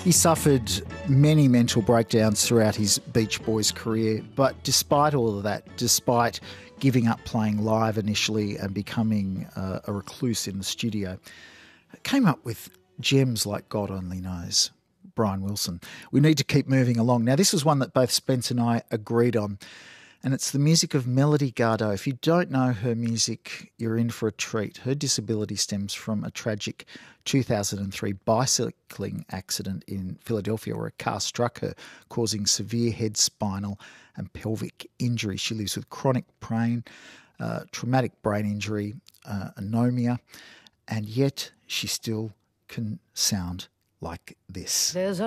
He suffered many mental breakdowns throughout his Beach Boys career, but despite all of that, despite giving up playing live initially and becoming a recluse in the studio, came up with gems like God Only Knows. Brian Wilson. We need to keep moving along. Now, this was one that both Spence and I agreed on, and it's the music of Melody Gardot. If you don't know her music, you're in for a treat. Her disability stems from a tragic 2003 bicycling accident in Philadelphia where a car struck her, causing severe head, spinal and pelvic injury. She lives with chronic pain, traumatic brain injury, anomia, and yet she still can sound like this. There's